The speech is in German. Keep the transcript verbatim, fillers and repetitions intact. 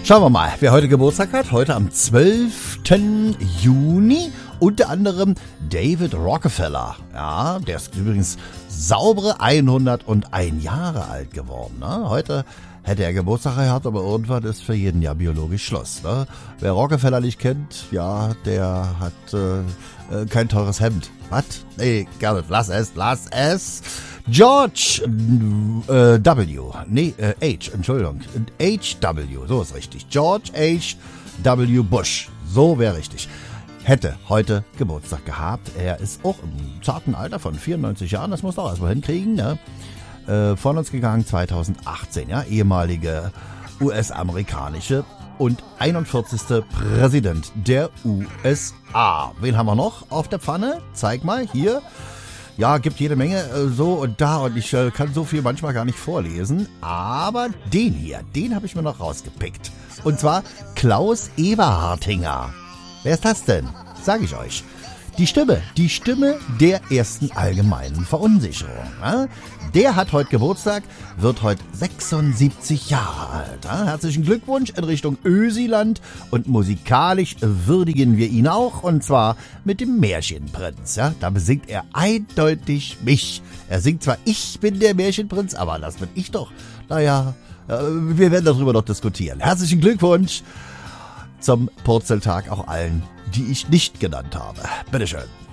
Schauen wir mal, wer heute Geburtstag hat. Heute am zwölften Juni. Unter anderem David Rockefeller. Ja, der ist übrigens saubere hunderteins Jahre alt geworden. Ne? Heute hätte er Geburtstag gehabt, aber irgendwann ist für jeden Jahr biologisch Schluss. Ne? Wer Rockefeller nicht kennt, ja, der hat äh, kein teures Hemd. Was? Nee, gerne, lass es, lass es. George äh, W. Nee, äh, H, Entschuldigung. H W, so ist richtig. George H W. Bush. So wäre richtig. Hätte heute Geburtstag gehabt. Er ist auch im zarten Alter von vierundneunzig Jahren. Das muss er auch erstmal hinkriegen. Ne? Äh, von uns gegangen zweitausendachtzehn. Ja? Ehemalige U S-amerikanische und einundvierzigste Präsident der U S A. Wen haben wir noch auf der Pfanne? Zeig mal, hier. Ja, gibt jede Menge äh, so und da und ich äh, kann so viel manchmal gar nicht vorlesen. Aber den hier, den habe ich mir noch rausgepickt. Und zwar Klaus Eberhartinger. Wer ist das denn? Sag ich euch. Die Stimme, die Stimme der ersten allgemeinen Verunsicherung. Ja? Der hat heute Geburtstag, wird heute sechsundsiebzig Jahre alt. Ja? Herzlichen Glückwunsch in Richtung Ösiland und musikalisch würdigen wir ihn auch und zwar mit dem Märchenprinz. Ja? Da besingt er eindeutig mich. Er singt zwar Ich bin der Märchenprinz, aber das bin ich doch. Naja, wir werden darüber noch diskutieren. Herzlichen Glückwunsch zum Purzeltag auch allen, die ich nicht genannt habe. Bitteschön.